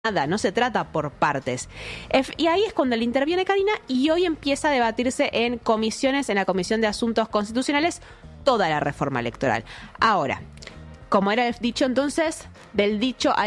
nada, no se trata por partes. Y ahí es cuando le interviene Karina y hoy empieza a debatirse en comisiones, en la Comisión de Asuntos Constitucionales, toda la reforma electoral. Ahora, como era dicho entonces, del dicho